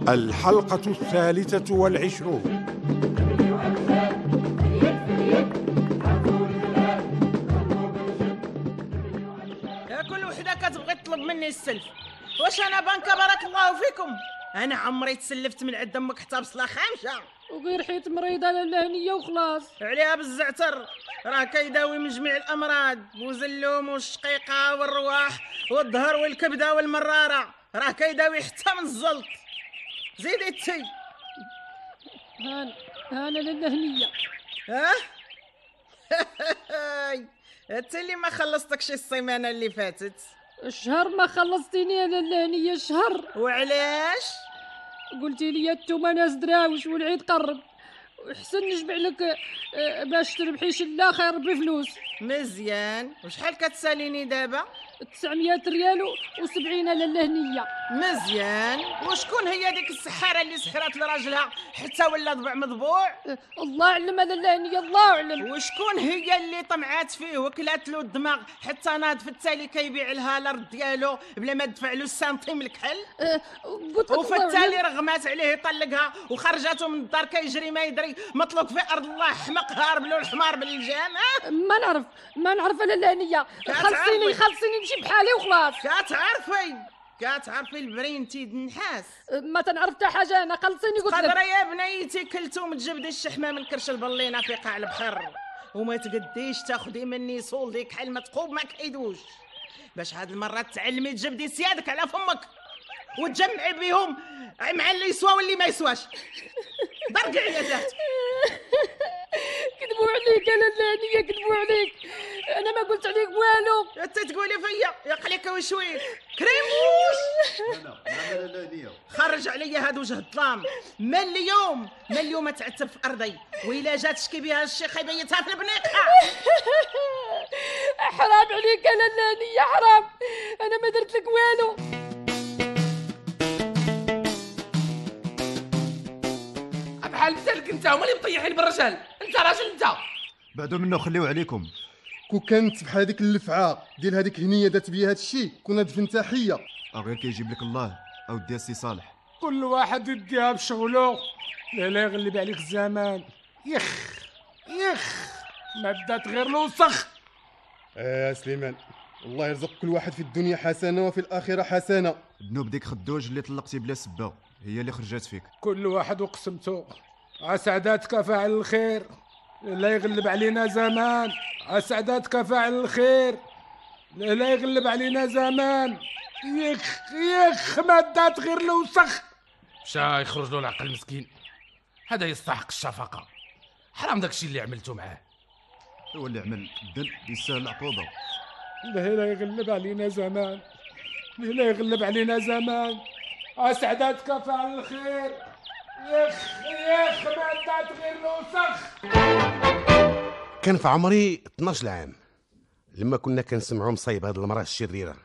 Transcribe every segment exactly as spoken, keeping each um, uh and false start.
الحلقة الثالثة والعشرون. يا كل وحدة كتبغي تطلب مني السلف، واش أنا بنكة بارك الله فيكم؟ أنا عمري تسلفت من عند أمك حتى بصلة خامشة، وغير حيت مريضة لاله هنية وخلاص. عليها بالزعتر، راه كيداوي من جميع الأمراض، بوزلوم والشقيقة والرواح والظهر والكبدة والمرارة، راه كيداوي حتى من الزلط. زيدي التي. هانا هانا لاله هنية. ها؟ انت اللي ما خلصتكش السيمانة اللي فاتت. الشهر ما خلصتيني يا لاله هنية، الشهر. وعلاش؟ قلتي لي التومه ناس دراوش والعيد قرب، وحسن نجمع لك آه، باش تربحي شله خير بفلوس. مزيان. وشحال كتساليني دابا؟ تسعمية ريال وسبعين لاله هنية. مزيان. وشكون هي ديك السحارة اللي سحرات لراجلها حتى ولا ضبع مضبوع؟ آه، الله علم لاله هنية، الله علم. وشكون هي اللي طمعات فيه وكلات له الدماغ حتى ناض في التالي كيبيع لها الارض ديالو بلا ما دفع له السنتيم الكحل؟ آه، قلت لك وفي الله التالي علم. رغمات عليه يطلقها وخرجته من الدار كيجري ما يدري، مطلوق في ارض الله، حمق هارب له الحمار باللجام. ها؟ ما نعرف ما نعرف لاله هنية، كتعرفي. خلصيني خلصيني نمشي بحالي وخلاص. كتعرفي كتعرفي البرينتي النحاس. آه، ما تنعرف حتى حاجه انا، خلصيني قلت قدرة لك. يا بنيتي كلتو تجبدي الشحمه من كرش البلينه في قاع البحر، وما تقديش تاخدي مني صول ديك حل متقوب ما كيدوش، باش هاد المره تعلمي تجبدي سيادك على فمك وتجمعي بيهم مع اللي يسوى واللي ما يسواش. ضرقعي يا زهد. كذبوا عليك يا لاله هنية، كذبوا عليك، انا ما قلت عليك والو. انت تقولي فيا يقليك وشويك كريموش. انا انا لا نيه خرج عليا هاد وجه الظلام. من اليوم من اليوم تعتب في ارضي، وإلا جات تشكي بها الشيخ يبيتها في البنيقه. حرام عليك يا لاله هنية، حرام، انا ما درت لك والو. بحال مثلك انت، هما اللي مطيحين بالرجال. انت راجل انت. بعدو منه خليو عليكم. كون كانت بحال هذيك اللفعه ديال هذيك هنيه دات بيا هذا الشيء كنا دفنتها حيه. غير كيجيب لك الله او دي السي صالح. كل واحد يديها بشغله، لا لا يغلب عليك الزمان. يخ يخ ما بدات غير الوسخ. اه سليمان، الله يرزق كل واحد في الدنيا حسنه وفي الاخره حسنه. ذنوب ديك خدوج اللي طلقتي بلا سبه هي اللي خرجت فيك. كل واحد وقسمته. عسعداتك فاعل الخير، لا يغلب علينا زمان. عسعداتك فاعل الخير، لا يغلب علينا زمان. يخ يخ ما دات غير الوسخ. مشى يخرج له العقل مسكين، هذا يستحق الشفقه. حرام داكشي اللي عملتو معاه. هو اللي عمل الدل يسال العقوبه. لا لا يغلب علينا زمان، لا يغلب علينا زمان. أسعدتك فعل الخير. يخ يخ ما دات غير الوسخ. كان في عمري اثناش عام لما كنا كنسمعوا مصايب هذه المراه الشريره.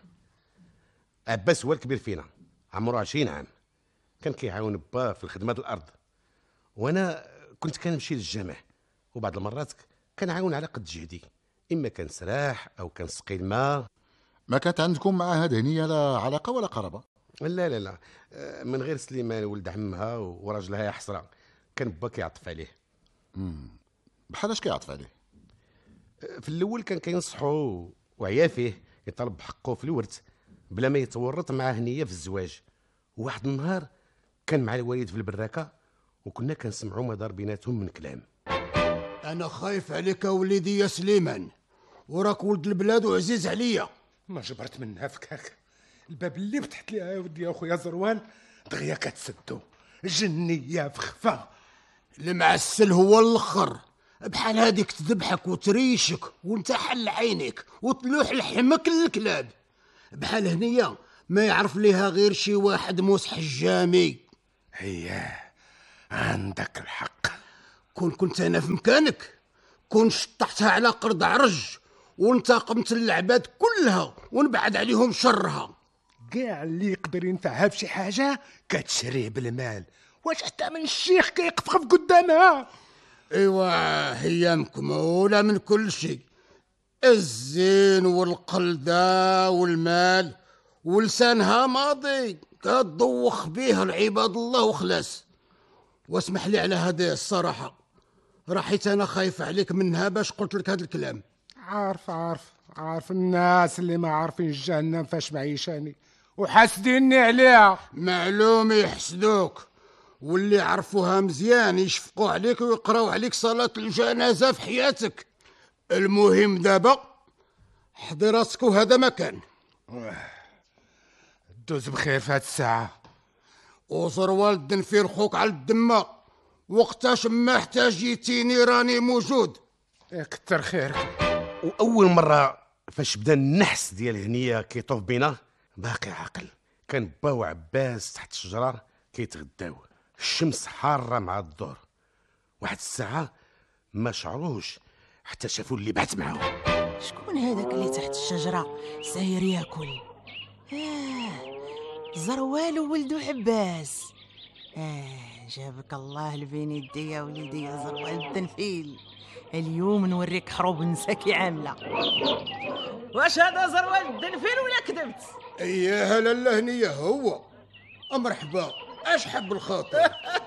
عباس هو الكبير فينا، عمره عشرين عام، كان كيعاون با في الخدمه د الارض، وانا كنت كنمشي للجامع، وبعض المرات كنعاون على قد جهدي، اما كان سراح او كان سقي الماء. ما كانت عندكم مع هاد هنيه لا علاقه ولا قرابه؟ لا لا لا، من غير سليمان ولد عمها وراجلها يا حسره، كان با كيعطف عليه. امم بحال اش كيعطف عليه؟ في الاول كان كينصحو وعيا فيه، يطلب بحقه في الورث بلا ما يتورط مع هنيه في الزواج. واحد النهار كان مع الوالد في البراكه، وكنا كنسمعوا ما دار بيناتهم من كلام. انا خايف عليك وليدي يا سليمان، وراك ولد البلاد وعزيز عليا. ما جبرت منها فكاك، الباب اللي فتحت ليها يا ودي يا اخويا زروان دغيا كتسدو. جنيه في خفا. المعسل هو الاخر، بحال هذيك تذبحك وتريشك وانت حل عينيك وتلوح لحمك للكلاب. بحال هنيه ما يعرف ليها غير شي واحد موس حجامي. هي عندك الحق. كون كنت انا في مكانك كون شطحتها على قرض عرج وانتقمت للعباد كلها ونبعد عليهم شرها. كاع اللي يقدر ينفعها بشي حاجه كتشريه بالمال، واش حتى من الشيخ كيقفقف قدامها. ايوا هي مكموله من كل شيء، الزين والقلده والمال، ولسانها ماضي. كتدوخ بيه العباد الله وخلاص. واسمح لي على هذه الصراحه، راه حيت انا خايف عليك منها باش قلت لك هذا الكلام. عارف عارف عارف الناس اللي ما عارفين جهنم فاش معيشاني وحاسديني عليها. معلوم يحسدوك، واللي عرفوها مزيان يشفقوا عليك ويقراو عليك صلاة الجنازة في حياتك. المهم دابا حضي راسك وهذا مكان. دوز بخير في هاد الساعة. وزروال الدنفير خوك على الدمة، وقتاش ما احتاجيتيني راني موجود. كتر خيرك. واول مره فاش بدا النحس ديال هنيه كيطوف بينا باقي عاقل، كان با وعباس تحت الشجره كيتغداو، الشمس حاره مع الظهر. واحد الساعه ما شعروش حتى شافوا اللي بعت معاهم. شكون هذاك اللي تحت الشجره ساير ياكل؟ آه زروال وولدو عباس. آه جابك الله لبين يدي يا وليدي يا زروال الدنفيل. اليوم نوريك حروب نساكي عامله. واش هذا زروال الدنفيل ولا كذبت؟ اياها لاله هنيه هو. مرحبا، اش حب الخاطر.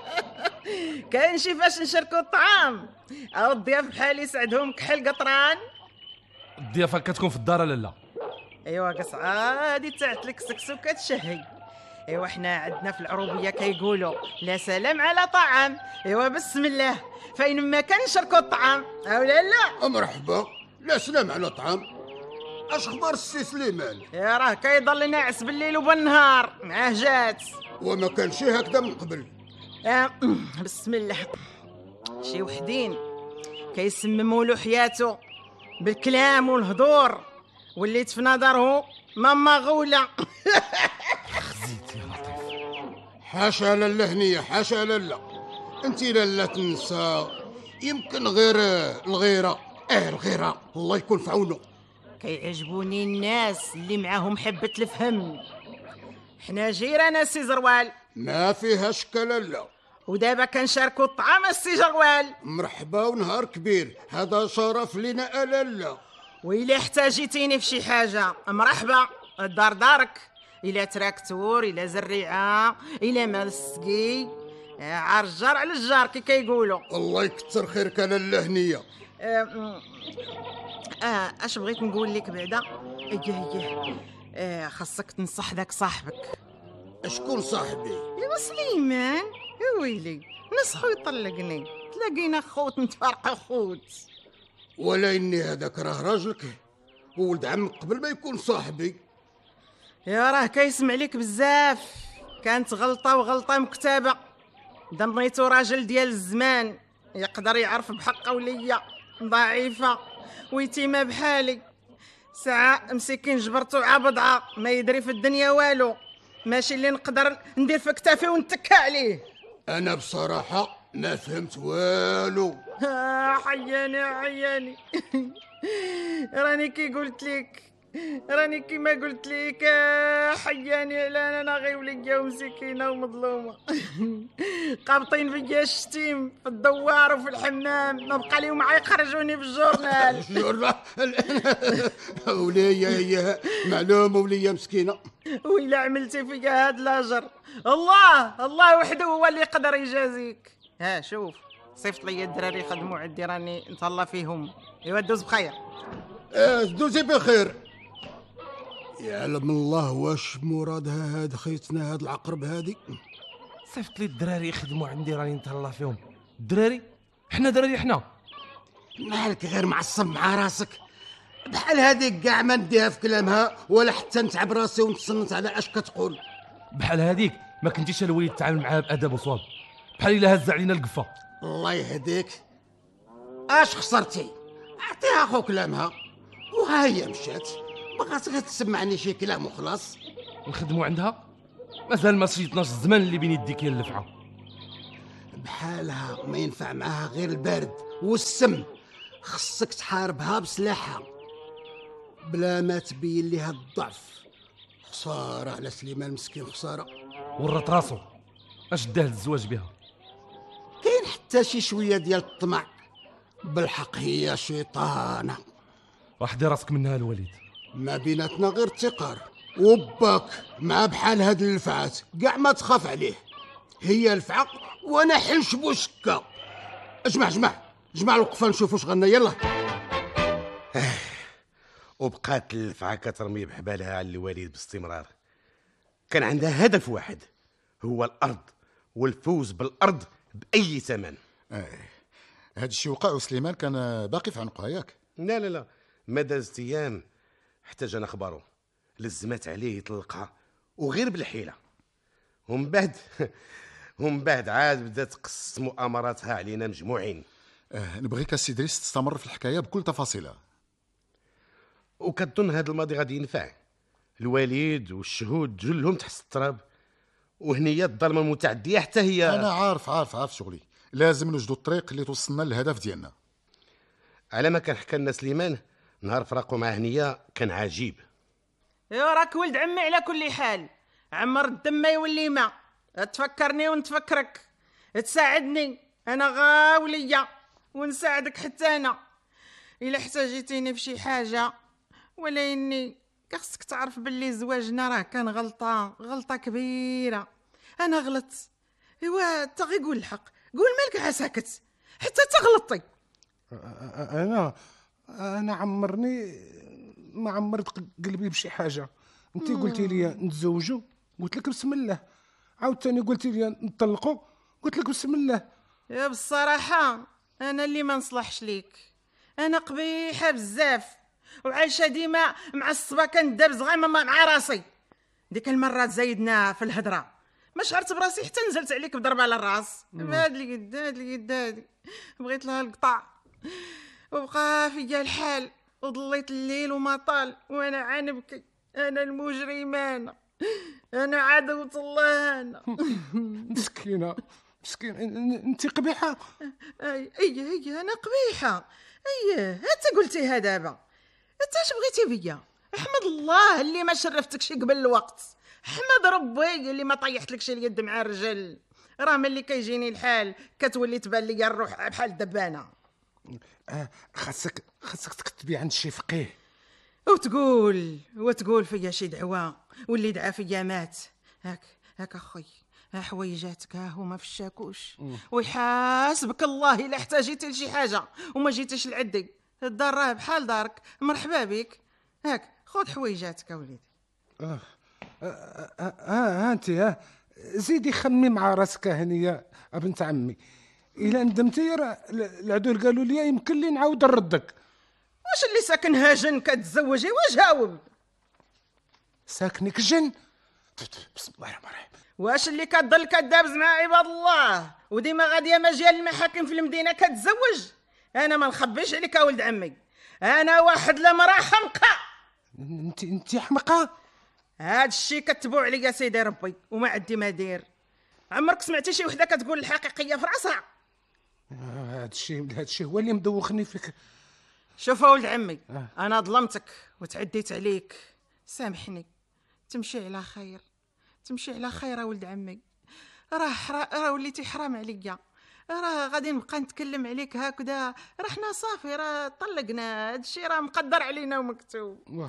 كاين شي فاش نشاركوا الطعام او الضياف بحالي يسعدهم كحل قطران؟ الضيافه كتكون في الدار لالا. ايوا قصعه هادي تاعت لك سكسو كتشهي. ايوا حنا عندنا في العروبيه كيقولوا لا سلام على طعام. ايوا بسم الله، فين ما كان نشاركوا الطعام او لا لا. مرحبا، لا سلام على طعام. اش خبر السي سليمان؟ يا راه كيضل ناعس بالليل وبالنهار معاه جات. وما كانش هكذا من قبل. آه بسم الله. شي وحدين كيسمموا له حياته بالكلام والهضور، واللي في نظره ماما غوله. خزيت يا لطيف. حاشا لاله هنيه، حاشا لاله. انت لاله تنسى، يمكن غير الغيره. اه الغيره الله يكون في عونه. كيعجبوني الناس اللي معاهم حبه الفهم. حنا جيران السي زروال. ما فيها شك لاله. ودابا كنشاركوا الطعام السي زروال. مرحبا ونهار كبير، هذا شرف لنا لاله. وإلا احتاجيتيني في شي حاجه مرحبا، الدار دارك. إلا تراكتور، إلا زريعه، إلا مال السقي، عار الجار على الجار كي كيقولوا. الله يكثر خيرك لاله هنيه. اه, آه اش بغيت نقول لك بعدا؟ ايه ايه آه خاصك تنصح ذاك صاحبك. شكون صاحبي؟ ايوا سليمان. يا ويلي نصحو يطلقني، تلاقينا خوت نتفارقوا خوت. ولا اني هذاك راه راجلك وولد عمك قبل ما يكون صاحبي. يا راه كيسمع لك بزاف، كانت غلطه وغلطه مكتابه. ضنيتو راجل ديال الزمان يقدر يعرف بحق وليا ضعيفه ويتيمه بحالي. ساعه مسكين جبرتو عبضعه ما يدري في الدنيا والو، ماشي اللي نقدر ندير في كتافي ونتكى عليه. انا بصراحه ما فهمت والو. آه حياني حياني. راني كي قلت لك، راني كيما قلت لك حياني على انا غير وليا ومسكينه ومظلومه. قابطين فيا الشتيم في الدوار وفي الحمام، ما بقى ليهم معايا يخرجوني في الجورنال. الجورنال وليا هي معلومه وليا مسكينه. وإلا عملتي فيا هاد لاجر الله الله وحده هو اللي يقدر يجازيك. ها شوف صيفط لي الدراري خدموا عندي راني نتهلا فيهم. ايوا دوز بخير. اه دوزي بخير. يعلم الله واش مرادها هاد خيتنا هاد العقرب هادي. صيفط لي الدراري يخدموا عندي راني نتهلا فيهم. الدراري حنا دراري حنا. مالك غير معصب مع راسك بحال هذيك كاع ما نديها في كلامها ولا حتى نتعب راسي ونتصنت على اش كتقول. بحال هذيك ما كنتيش الوليد تتعامل معاها بادب وصواب، بحال الا هز علينا القفه. الله يهديك. اش خسرتي؟ اعطيها خو كلامها وها هي مشات، بغات غير تسمعني شي كلام وخلاص. نخدموا عندها مازال ما شيطناش الزمان اللي بين يديك هي اللفعه. بحالها ما ينفع معاها غير البرد والسم، خصك تحاربها بسلاحها بلا ما تبين ليها الضعف. خساره على سليمان مسكين، خساره. ورط راسو اش داه الزواج بها. كاين حتى شي شويه ديال الطمع، بالحق هي شيطانه. واحدي راسك منها الوليد. ما بيناتنا غير التقار. وباك مع بحال هاد الفعات كاع ما تخاف عليه. هي الفعة وانا حلش بوشكا. اجمع جمع جمع الوقفه نشوفوا اش غنى. يلا. وبقات الفعة كترمي بحبالها على الوالد باستمرار. كان عندها هدف واحد، هو الأرض والفوز بالأرض بأي ثمن. آه. هاد الشيء وقع وسليمان كان باقي في عنقها ياك؟ لا لا لا، ما دازت أيام حتى جانا خبرو، لزمت عليه يطلقها وغير بالحيلة. ومن بعد ومن بعد عاد بدات تقص مؤامراتها علينا مجموعين. آه. نبغيك السي دريس تستمر في الحكاية بكل تفاصيلها. وكتظن هذا الماضي غادي ينفع؟ الوالد والشهود جلهم تحت التراب، وهنية الظلمة المتعدية حتى هي. أنا عارف عارف عارف شغلي، لازم نوجدوا الطريق اللي توصلنا للهدف ديالنا. على ما كان حكى لنا سليمان نهار فراقو مع هنية كان عجيب. ايوا راك ولد عمي على كل حال، عمر الدم ما يولي ما. تفكرني ونتفكرك، تساعدني انا غاولية ونساعدك حتى انا الا احتاجيتيني في شي حاجة. ولا اني خصك تعرف باللي زواجنا راه كان غلطة غلطة كبيرة. انا غلطت. ايوا انت غير قول الحق، قول مالك عساكت حتى تغلطي. انا انا عمرني ما عمرت قلبي بشي حاجه. انت قلتي لي نتزوجوا قلت لك بسم الله، عاوتاني قلتي لي نطلقوا قلت لك بسم الله. يا بالصراحه انا اللي ما نصلحش ليك، انا قبيحه بزاف وعايشه ديما معصبه كندبز غير مع راسي. ديك المره زايدنا في الهضره ما شعرت براسي حتى نزلت عليك بضربه على الراس. هاد اليد هاد اليد هادي بغيت لها القطع وبقى فيا الحال وضليت الليل وما طال وانا عانبكي. انا المجرمان، انا عدوة الله. انا مسكينه مسكين. انت قبيحه. اي اي اي انا قبيحه. اي انت قلتيها دابا. انت اش بغيتي بيا؟ احمد الله اللي ما شرفتكش قبل الوقت، احمد ربي اللي ما طيحتلكش اليد مع الرجل. راه ملي كيجيني الحال كتولي تبان لي الروح بحال الدبانه. آه خاصك خاصك تكتبي عند شي فقيه وتقول وتقول فيا شي دعوه، واللي دعا فيا مات. هاك هاك اخوي، ها حويجاتك ها هما في الشاكوش، ويحاسبك الله الا احتاجيتي لشي حاجه وما جيتيش لعدي. الدار راه بحال دارك، مرحبا بك. هاك خذ حويجاتك يا وليدي. اه اه اه انت ها زيدي خمي مع راسك هنيه بنت عمي. الا ندمتي راه العدول قالوا لي يمكن لي نعاود نردك. واش اللي ساكن هاجن كتزوجي؟ واش جاوب؟ ساكنك جن؟ بسم الله الرحمن الرحيم. واش اللي كتضل كدابز مع عباد الله وديما غاديه مجال المحاكم في المدينه كتزوج؟ انا ما نخبيش عليك يا ولد عمي، انا واحد المراه حمقى. انت انت حمقى؟ هاد الشيء كتبوا عليا سيدي ربي وما عندي ما دير. عمرك سمعتي شي وحده كتقول الحقيقيه في راسها؟ هاد الشيء هاد الشيء هو اللي مدوخني فيك. شوف ولد عمي، انا ظلمتك وتعديت عليك، سامحني. تمشي على خير، تمشي على خير يا ولد عمي. راه راه وليتي حرام عليا، راه غادي نبقى نتكلم عليك هكذا؟ راه حنا صافي راه طلقنا، هادشي راه مقدر علينا ومكتوب.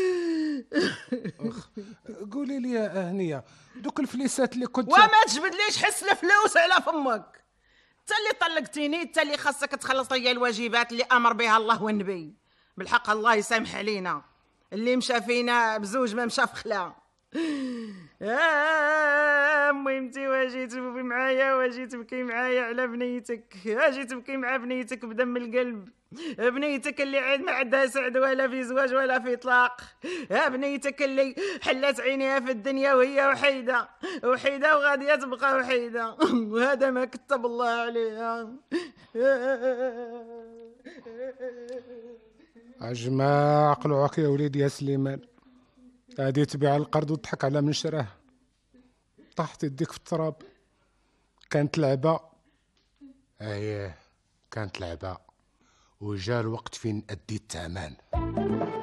قولي لي يا هنيه، دوك الفليسات اللي كنت وما تجبدليش حس الفلوس على فمك. انت اللي طلقتيني، انت اللي خاصك تخلص لي الواجبات اللي امر بها الله والنبي. بالحق الله يسامح علينا، اللي مشى فينا بزوج ما مشى في خلا. امي انتي واجي تبكي معايا واجي تبكي معايا على بنيتك، واجي تبكي مع بنيتك بدم القلب. بنيتك اللي عاد ما عندها سعد ولا في زواج ولا في طلاق، يا بنيتك اللي حلت عينيها في الدنيا وهي وحيده وحيده وغاديه تبقى وحيده، وهذا ما كتب الله عليها. اجمع قلوعك يا وليدي يا سليمان، غادي تبيع القرض وتضحك على من شراه. طاحت يديك في التراب، كانت لعبه. اييه كانت لعبه، وجا الوقت فين ادي الثمن.